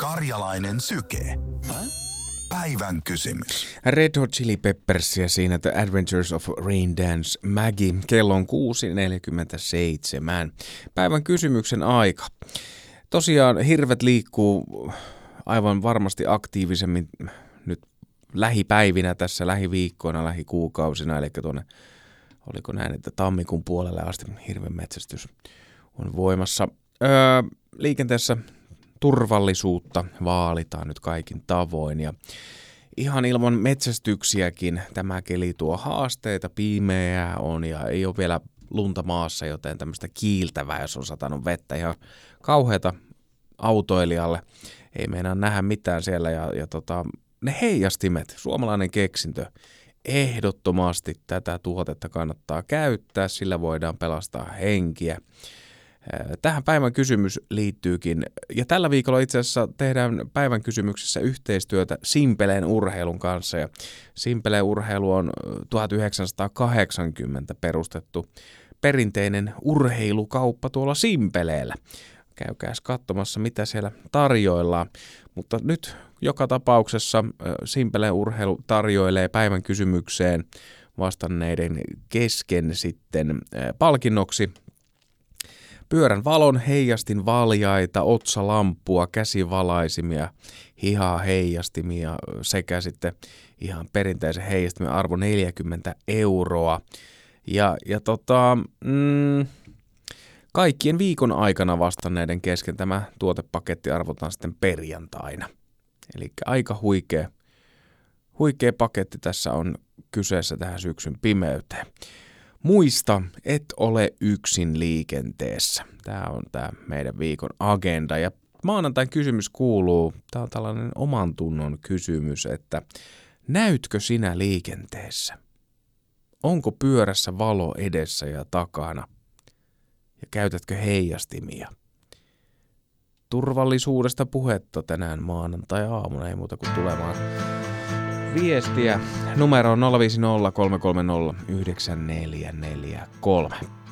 Karjalainen syke. Päivän kysymys. Red Hot Chili Peppers ja siinä The Adventures of Rain Dance Maggie. Kello on 6.47. Päivän kysymyksen aika. Tosiaan hirvet liikkuu aivan varmasti aktiivisemmin nyt lähipäivinä tässä, lähiviikkoina, lähikuukausina. Eli tuonne, oliko näin, että tammikuun puolelle asti hirvenmetsästys on voimassa. Liikenteessä turvallisuutta vaalitaan nyt kaikin tavoin ja ihan ilman metsästyksiäkin tämä keli tuo haasteita, pimeää on ja ei ole vielä lunta maassa, joten tämmöistä kiiltävää, jos on satanut vettä, ihan kauheata autoilijalle. Ei meinaa nähdä mitään siellä ja ne heijastimet, suomalainen keksintö, ehdottomasti tätä tuotetta kannattaa käyttää, sillä voidaan pelastaa henkiä. Tähän päivän kysymys liittyykin, ja tällä viikolla itse asiassa tehdään päivän kysymyksessä yhteistyötä Simpeleen urheilun kanssa, ja Simpeleen urheilu on 1980 perustettu perinteinen urheilukauppa tuolla Simpeleellä. Käykääs katsomassa, mitä siellä tarjoillaan, mutta nyt joka tapauksessa Simpeleen urheilu tarjoilee päivän kysymykseen vastanneiden kesken sitten palkinnoksi pyörän valon, heijastin valjaita, otsalampua, käsivalaisimia, hihaheijastimia sekä sitten ihan perinteisen heijastimen arvo 40 €. Kaikkien viikon aikana vastanneiden kesken tämä tuotepaketti arvotaan sitten perjantaina. Eli aika huikea paketti tässä on kyseessä tähän syksyn pimeyteen. Muista, et ole yksin liikenteessä. Tämä on tämä meidän viikon agenda. Ja maanantain kysymys kuuluu, tämä on tällainen oman tunnon kysymys, että näytkö sinä liikenteessä? Onko pyörässä valo edessä ja takana? Ja käytätkö heijastimia? Turvallisuudesta puhetta tänään maanantai-aamuna, ei muuta kuin tulemaan viestiä. Numero on 050 330 9443.